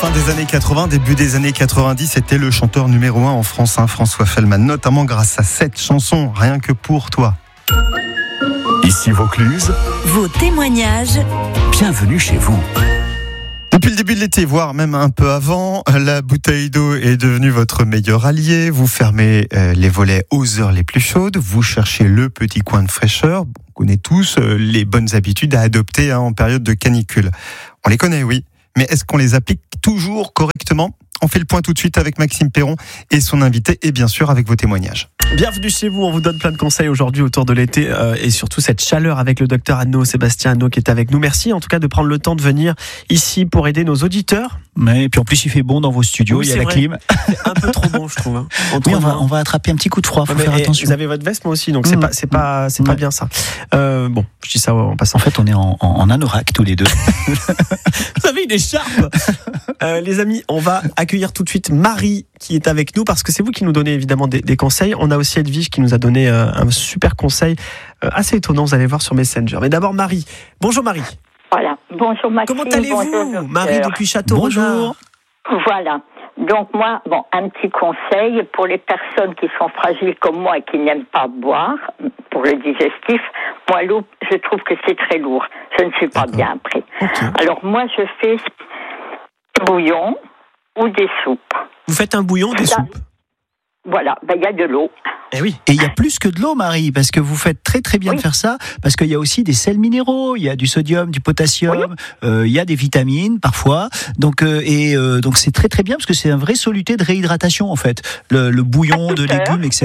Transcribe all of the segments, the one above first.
fin des années 80, début des années 90, c'était le chanteur numéro 1 en France, François Fellman, notamment grâce à cette chanson, Rien que pour toi. Ici Vaucluse, vos témoignages. Bienvenue chez vous. Depuis le début de l'été, voire même un peu avant, la bouteille d'eau est devenue votre meilleur allié. Vous fermez les volets aux heures les plus chaudes. Vous cherchez le petit coin de fraîcheur. On connaît tous les bonnes habitudes à adopter en période de canicule. On les connaît, oui. Mais est-ce qu'on les applique toujours correctement ? On fait le point tout de suite avec Maxime Perron et son invité, et bien sûr avec vos témoignages. Bienvenue chez vous, on vous donne plein de conseils aujourd'hui autour de l'été et surtout cette chaleur avec le docteur Sébastien Anneau qui est avec nous. Merci en tout cas de prendre le temps de venir ici pour aider nos auditeurs. Mais puis en plus il fait bon dans vos studios, oui, il y a la vrai. clim. C'est un peu trop bon je trouve. Oui, on va attraper un petit coup de froid, faut faire attention. Vous avez votre veste moi aussi, donc c'est pas bien ça. Bon, je dis ça en passant. En fait on est en anorak tous les deux. Vous avez une écharpe. Les amis, on va accueillir tout de suite Marie qui est avec nous parce que c'est vous qui nous donnez évidemment des conseils. On a aussi Edwige qui nous a donné un super conseil assez étonnant, vous allez voir sur Messenger. Mais d'abord Marie. Bonjour Marie. Voilà. Bonjour Maxime. Comment allez-vous Marie depuis Château-Renard? Voilà. Donc moi, un petit conseil pour les personnes qui sont fragiles comme moi et qui n'aiment pas boire pour le digestif. Moi, l'eau, je trouve que c'est très lourd. Je ne suis pas bien après. Okay. Alors moi, je fais des bouillons ou des soupes. Vous faites un bouillon, des soupes? Voilà, il y a de l'eau. Et oui. Et il y a plus que de l'eau, Marie, parce que vous faites très très bien de faire ça, parce qu'il y a aussi des sels minéraux, il y a du sodium, du potassium, il y a des vitamines parfois. Donc donc c'est très très bien parce que c'est un vrai soluté de réhydratation en fait. Le bouillon de légumes, etc.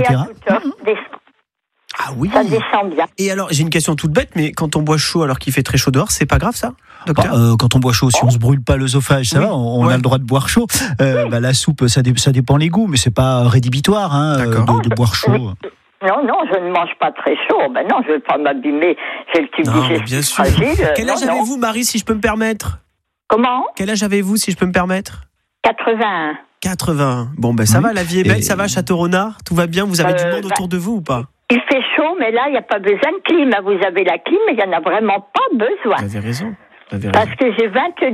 Ah oui. Ça descend bien. Et alors, j'ai une question toute bête, mais quand on boit chaud alors qu'il fait très chaud dehors, c'est pas grave ça, docteur? Quand on boit chaud, si on se brûle pas l'œsophage, ça va, on a le droit de boire chaud. La soupe, ça dépend les goûts, mais c'est pas rédhibitoire de boire chaud. Non, je ne mange pas très chaud. Non, je vais pas m'abîmer. J'ai le tube digestif fragile. Quel âge avez-vous, Marie, si je peux me permettre? Comment? Quel âge avez-vous, si je peux me permettre? 81. 80. Bon, ça va, la vie est belle, ça va, Château-Renard? Tout va bien? Vous avez du monde autour de vous ou pas? Il fait chaud, mais là, il n'y a pas besoin de clim. Vous avez la clim, mais il n'y en a vraiment pas besoin. Vous avez raison. Parce que j'ai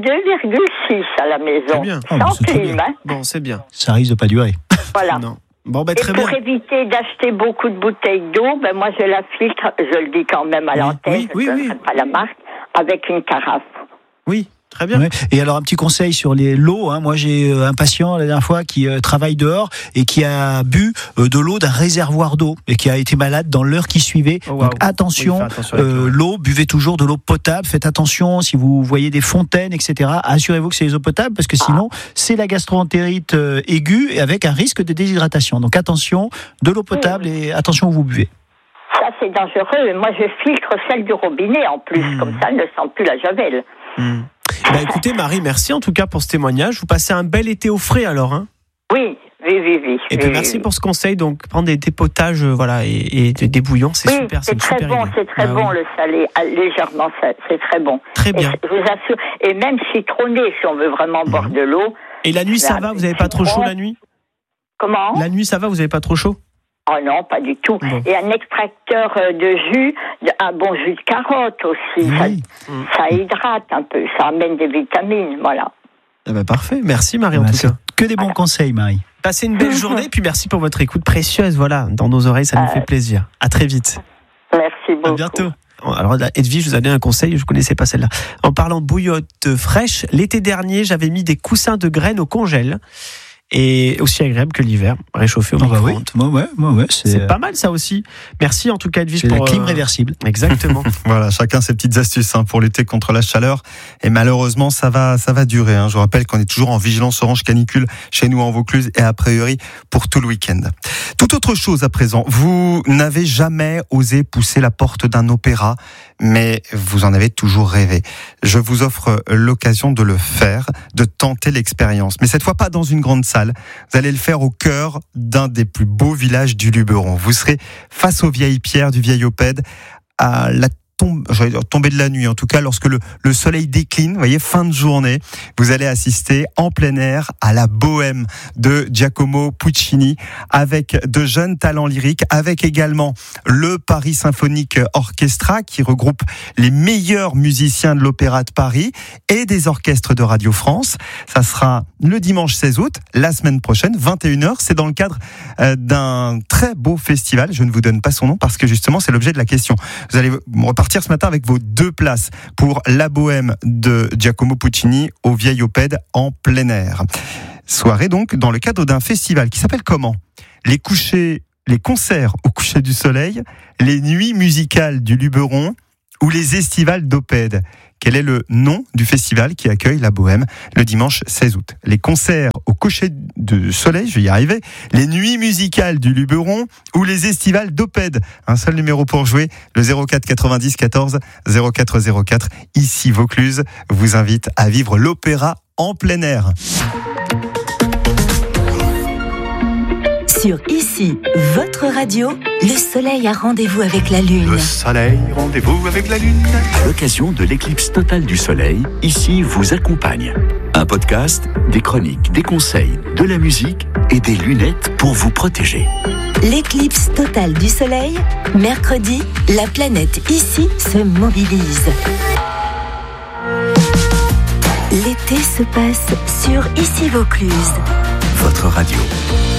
22,6 à la maison. C'est bien. Sans clim. Bon, c'est bien. Ça risque de pas durer. Voilà. Non. Bon, très bien. Pour éviter d'acheter beaucoup de bouteilles d'eau, moi, je la filtre, je le dis quand même à l'antenne, je ne donnerai pas la marque, avec une carafe. Oui. Très bien. Ouais. Et alors un petit conseil sur l'eau. Moi j'ai un patient la dernière fois qui travaille dehors et qui a bu de l'eau d'un réservoir d'eau et qui a été malade dans l'heure qui suivait. Donc attention, l'eau, buvez toujours de l'eau potable. Faites attention si vous voyez des fontaines, etc. Assurez-vous que c'est les eaux potables parce que sinon c'est la gastro-entérite aiguë et avec un risque de déshydratation. Donc attention, de l'eau potable et attention où vous buvez. Ça c'est dangereux. Moi je filtre celle du robinet en plus, comme ça elle ne sent plus la javel. Écoutez Marie, merci en tout cas pour ce témoignage. Vous passez un bel été au frais alors, hein? Oui. Et puis merci pour ce conseil. Donc prendre des potages, et des bouillons, c'est super. C'est très bon, c'est très bon le salé, légèrement, c'est très bon. Très bien. Et je vous assure. Et même citronné si on veut vraiment boire de l'eau. Et la nuit, ça va? Vous n'avez pas trop chaud la nuit? Comment? La nuit, ça va? Vous n'avez pas trop chaud? Oh non, pas du tout. Bon. Et un extracteur de jus, un bon jus de carotte aussi. Oui. Ça hydrate un peu, ça amène des vitamines, voilà. Parfait, merci Marie en tout cas. Que des bons conseils, Marie. Passez une belle journée, puis merci pour votre écoute précieuse, dans nos oreilles, ça nous fait plaisir. À très vite. Merci beaucoup. À bientôt. Alors Edwige, je vous ai donné un conseil, je ne connaissais pas celle-là. En parlant de bouillotte fraîche, l'été dernier, j'avais mis des coussins de graines au congèle. Et aussi agréable que l'hiver, réchauffé au micro-ondes. Ouais, c'est pas mal ça aussi. Merci en tout cas Edwige pour la clim réversible. Exactement. Voilà, chacun ses petites astuces pour lutter contre la chaleur. Et malheureusement, ça va durer. Je vous rappelle qu'on est toujours en vigilance orange canicule chez nous en Vaucluse et a priori pour tout le week-end. Toute autre chose à présent. Vous n'avez jamais osé pousser la porte d'un opéra, mais vous en avez toujours rêvé. Je vous offre l'occasion de le faire, de tenter l'expérience. Mais cette fois pas dans une grande salle. Vous allez le faire au cœur d'un des plus beaux villages du Luberon. Vous serez face aux vieilles pierres du Vieil Opède, à la tomber de la nuit, en tout cas lorsque le soleil décline, vous voyez, fin de journée, vous allez assister en plein air à la bohème de Giacomo Puccini avec de jeunes talents lyriques, avec également le Paris Symphonique Orchestra qui regroupe les meilleurs musiciens de l'Opéra de Paris et des orchestres de Radio France. Ça sera le dimanche 16 août, la semaine prochaine, 21h. C'est dans le cadre d'un très beau festival. Je ne vous donne pas son nom parce que justement c'est l'objet de la question. Vous allez repartir ce matin avec vos 2 places pour la bohème de Giacomo Puccini au Vieil Opède en plein air. Soirée donc dans le cadre d'un festival qui s'appelle comment ? Les concerts au coucher du soleil, les nuits musicales du Luberon ou les estivales d'Opède. Quel est le nom du festival qui accueille la bohème le dimanche 16 août ? Les concerts au coucher du soleil, je vais y arriver, les nuits musicales du Luberon ou les estivales d'Opède. Un seul numéro pour jouer, le 04 90 14 04 04. Ici Vaucluse vous invite à vivre l'opéra en plein air. Sur Ici, votre radio, le soleil a rendez-vous avec la lune. Le soleil, rendez-vous avec la lune. À l'occasion de l'éclipse totale du soleil, Ici vous accompagne. Un podcast, des chroniques, des conseils, de la musique et des lunettes pour vous protéger. L'éclipse totale du soleil, mercredi, la planète Ici se mobilise. L'été se passe sur Ici Vaucluse. Votre radio.